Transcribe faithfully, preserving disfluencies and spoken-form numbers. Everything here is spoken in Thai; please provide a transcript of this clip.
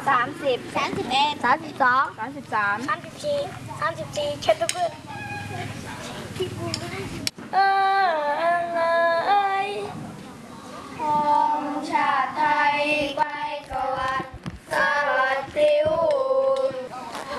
สามสิบสามสิบเอ็ดสามสิบสองสามสิบสามสามสิบสี่สามสิบสี่เช็ดทุกคนเออ